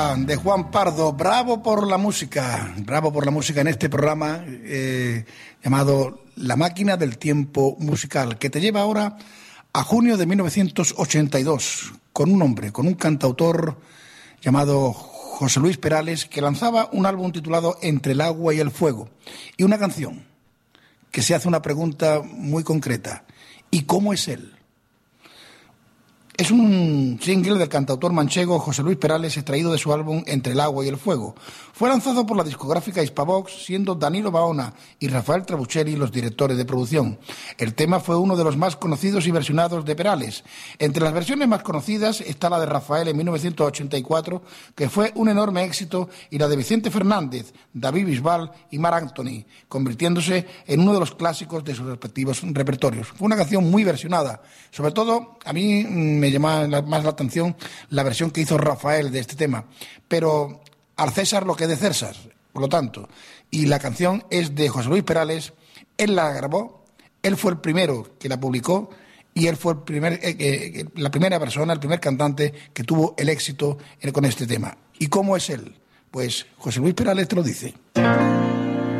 De Juan Pardo, bravo por la música en este programa llamado La Máquina del Tiempo Musical, que te lleva ahora a junio de 1982, con un hombre, con un cantautor llamado José Luis Perales, que lanzaba un álbum titulado Entre el agua y el fuego, y una canción que se hace una pregunta muy concreta: ¿y cómo es él? Es un single del cantautor manchego José Luis Perales, extraído de su álbum Entre el agua y el fuego. Fue lanzado por la discográfica Hispavox, siendo Danilo Baona y Rafael Trabuccelli los directores de producción. El tema fue uno de los más conocidos y versionados de Perales. Entre las versiones más conocidas está la de Rafael en 1984, que fue un enorme éxito, y la de Vicente Fernández, David Bisbal y Marc Anthony, convirtiéndose en uno de los clásicos de sus respectivos repertorios. Fue una canción muy versionada. Sobre todo, a mí me llama más la atención la versión que hizo Rafael de este tema, pero al César lo que es de César, por lo tanto, y la canción es de José Luis Perales. Él la grabó, él fue el primero que la publicó, y él fue la primera persona, el primer cantante que tuvo el éxito con este tema. ¿Y cómo es él? Pues José Luis Perales te lo dice.